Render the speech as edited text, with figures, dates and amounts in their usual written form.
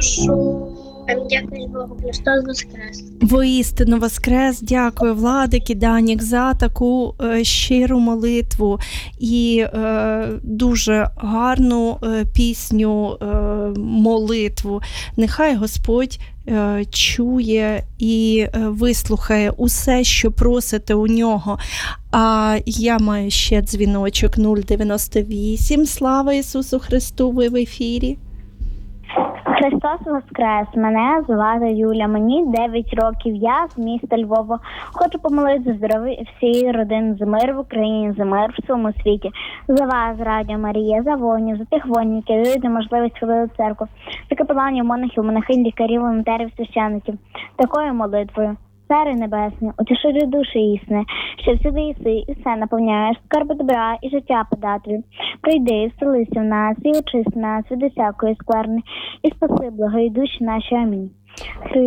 душу. Дякую Богу, Христос воскрес. Воістину воскрес. Дякую, Владик і Данік, за таку щиру молитву і дуже гарну пісню, молитву. Нехай Господь чує і вислухає усе, що просите у нього. А я маю ще дзвіночок 098. Слава Ісусу Христу, ви в ефірі. Христос воскрес! Мене звати Юля, мені 9 років, я з міста Львова. Хочу помолити за здоров'я всієї родини, за мир в Україні, за мир в всьому світі. За вас, Радіо Марія, за воїнів, за тих воїнів, які дають можливість ходити в церкву, за капеланів, монахів, монахинь, лікарів, волонтерів, священиків. Такою молитвою. Цари небесні, утішителю душі існе, що всюди єси і все наповняєш, скарби добра і життя податві. Прийди і вселися в нас, і очисти нас від усякої скверни, і спаси благої душі наші. Амінь.